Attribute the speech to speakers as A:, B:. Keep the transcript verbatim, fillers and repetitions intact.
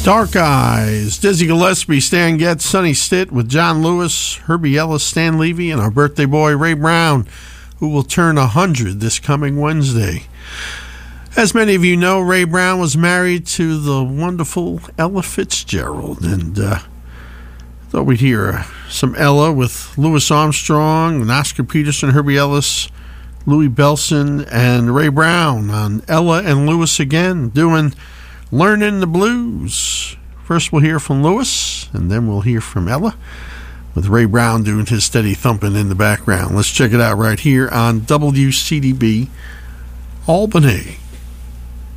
A: Dark Eyes, Dizzy Gillespie, Stan Getz, Sonny Stitt with John Lewis, Herbie Ellis, Stan Levy, and our birthday boy Ray Brown, who will turn one hundred this coming Wednesday. As many of you know, Ray Brown was married to the wonderful Ella Fitzgerald, and uh, thought we'd hear uh, some Ella with Louis Armstrong, and Oscar Peterson, Herbie Ellis, Louis Bellson, and Ray Brown on Ella and Louis again, doing Learning the Blues. First we'll hear from Louis, and then we'll hear from Ella, with Ray Brown doing his steady thumping in the background. Let's check it out right here on W C D B Albany.